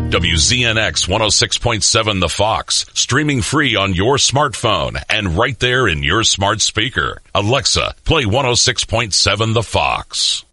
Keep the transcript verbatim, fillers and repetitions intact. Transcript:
W Z N X one oh six point seven The Fox, streaming free on your smartphone and right there in your smart speaker. Alexa, play one oh six point seven The Fox.